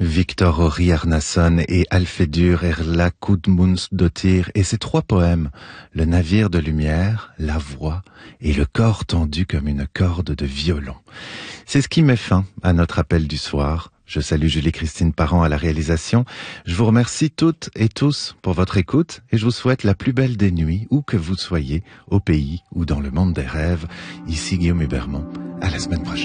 Victor Orri Arnason et Alfedur Erla Gudmundsdóttir et ses 3 poèmes, Le navire de lumière, La voix et Le corps tendu comme une corde de violon. C'est ce qui met fin à notre appel du soir. Je salue Julie-Christine Parent à la réalisation. Je vous remercie toutes et tous pour votre écoute et je vous souhaite la plus belle des nuits, où que vous soyez, au pays ou dans le monde des rêves. Ici Guillaume Hubermont. À la semaine prochaine.